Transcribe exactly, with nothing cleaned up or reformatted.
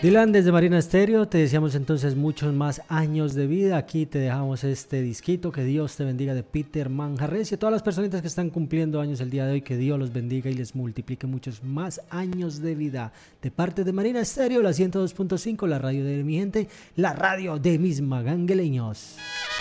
Dylan desde Marina Estéreo, te deseamos entonces muchos más años de vida. Aquí te dejamos este disquito, que Dios te bendiga, de Peter Manjarres, y a todas las personitas que están cumpliendo años el día de hoy, que Dios los bendiga y les multiplique muchos más años de vida. De parte de Marina Estéreo, la ciento dos punto cinco, la radio de mi gente, la radio de mis magangueleños.